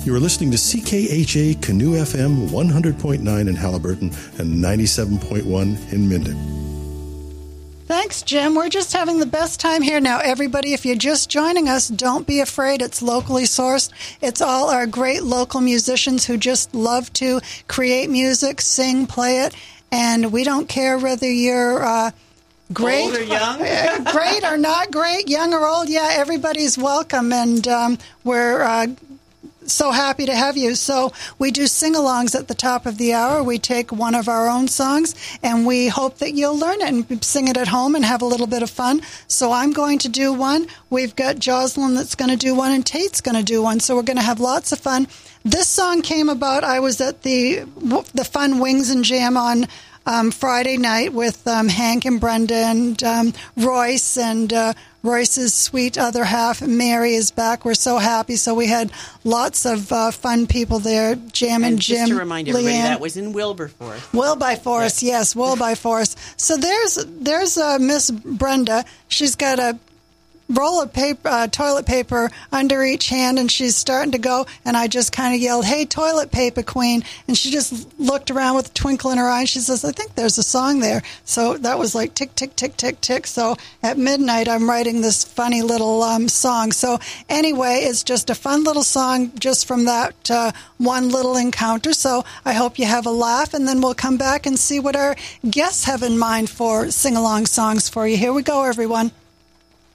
You are listening to CKHA Canoe FM 100.9 in Halliburton and 97.1 in Minden. Thanks, Jim. We're just having the best time here now. Everybody, if you're just joining us, don't be afraid. It's locally sourced. It's all our great local musicians who just love to create music, sing, play it, and we don't care whether you're great, old or young, great or not great, young or old. Yeah, everybody's welcome, and we're so happy to have you. So we do sing-alongs at the top of the hour. We take one of our own songs, and we hope that you'll learn it and sing it at home and have a little bit of fun. So I'm going to do one. We've got Jocelyn that's going to do one, and Tate's going to do one. So we're going to have lots of fun. This song came about, I was at the Fun Wings and Jam on Friday night with Hank and Brenda and Royce and Royce's sweet other half, Mary, is back. We're so happy. So we had lots of fun people there, Jam and Jim. Just to remind everybody, Leanne. that was in Wilberforce. Wilberforce, yes, Wilberforce. So there's Miss Brenda. She's got a roll of paper, toilet paper under each hand, and she's starting to go, and I just kind of yelled, "Hey, toilet paper queen," and she just looked around with a twinkle in her eye, and she says, "I think there's a song there." So that was like tick, tick, tick, tick, tick. So at midnight, I'm writing this funny little song. So anyway, it's just a fun little song just from that one little encounter. So I hope you have a laugh, and then we'll come back and see what our guests have in mind for sing-along songs for you. Here we go, everyone.